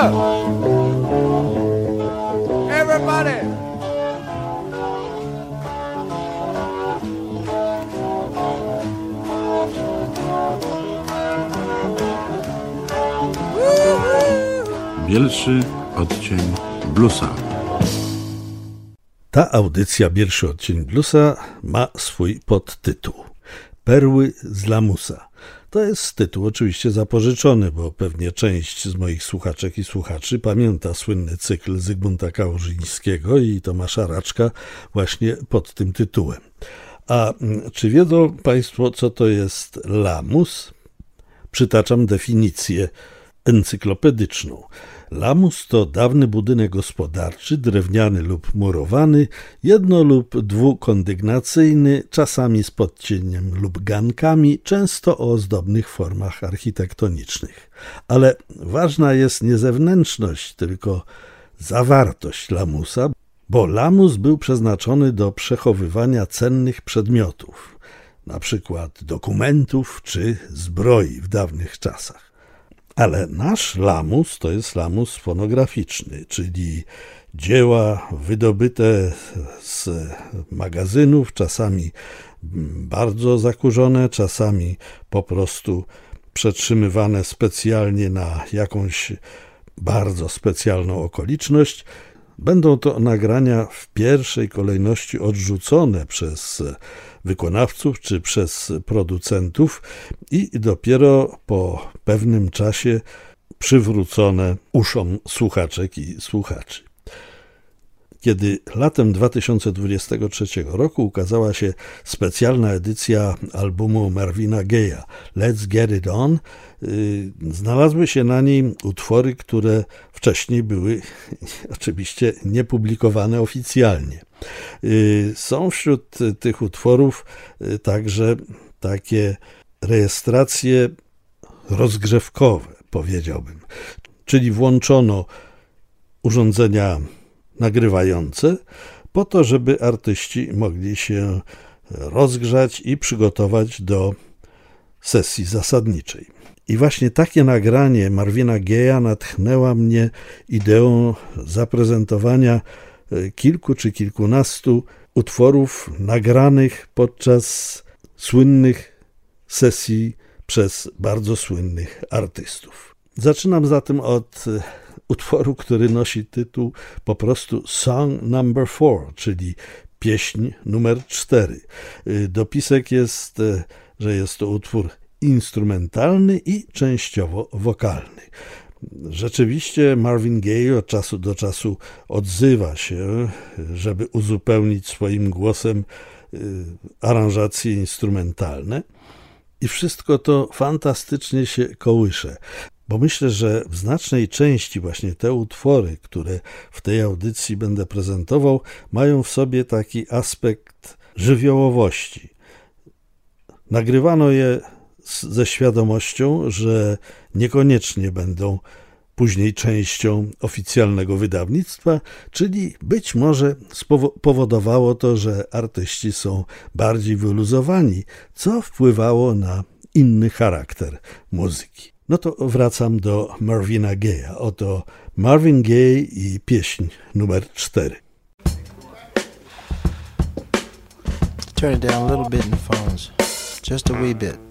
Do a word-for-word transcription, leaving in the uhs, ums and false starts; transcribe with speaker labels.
Speaker 1: up. Everybody.
Speaker 2: Bielszy odcień bluesa.
Speaker 3: Ta audycja Bielszy odcień bluesa ma swój podtytuł Perły z lamusa. To jest tytuł oczywiście zapożyczony, bo pewnie część z moich słuchaczek i słuchaczy pamięta słynny cykl Zygmunta Kałużyńskiego i Tomasza Raczka właśnie pod tym tytułem. A czy wiedzą Państwo, co to jest lamus? Przytaczam definicję encyklopedyczną. Lamus to dawny budynek gospodarczy, drewniany lub murowany, jedno- lub dwukondygnacyjny, czasami z podcieniem lub gankami, często o ozdobnych formach architektonicznych. Ale ważna jest nie zewnętrzność, tylko zawartość lamusa, bo lamus był przeznaczony do przechowywania cennych przedmiotów, na przykład dokumentów czy zbroi w dawnych czasach. Ale nasz lamus to jest lamus fonograficzny, czyli dzieła wydobyte z magazynów, czasami bardzo zakurzone, czasami po prostu przetrzymywane specjalnie na jakąś bardzo specjalną okoliczność. Będą to nagrania w pierwszej kolejności odrzucone przez wykonawców czy przez producentów i dopiero po pewnym czasie przywrócone uszom słuchaczek i słuchaczy. Kiedy latem dwa tysiące dwudziestego trzeciego roku ukazała się specjalna edycja albumu Marvina Gaye'a Let's Get It On, yy, znalazły się na niej utwory, które wcześniej były oczywiście niepublikowane oficjalnie. Yy, są wśród tych utworów yy, także takie rejestracje rozgrzewkowe, powiedziałbym, czyli włączono urządzenia nagrywające po to, żeby artyści mogli się rozgrzać i przygotować do sesji zasadniczej. I właśnie takie nagranie Marvina Gaye'a natchnęła mnie ideą zaprezentowania kilku czy kilkunastu utworów nagranych podczas słynnych sesji przez bardzo słynnych artystów. Zaczynam zatem od utworu, który nosi tytuł po prostu Song Number Four, czyli pieśń numer cztery. Dopisek jest, że jest to utwór instrumentalny i częściowo wokalny. Rzeczywiście Marvin Gaye od czasu do czasu odzywa się, żeby uzupełnić swoim głosem aranżacje instrumentalne i wszystko to fantastycznie się kołysze. Bo myślę, że w znacznej części właśnie te utwory, które w tej audycji będę prezentował, mają w sobie taki aspekt żywiołowości. Nagrywano je ze świadomością, że niekoniecznie będą później częścią oficjalnego wydawnictwa, czyli być może spowodowało to, że artyści są bardziej wyluzowani, co wpływało na inny charakter muzyki. No to wracam do Marvina Gaye'a. Oto Marvin Gaye i pieśń numer cztery.
Speaker 4: Turn it down a little bit in the phones. Just a wee bit.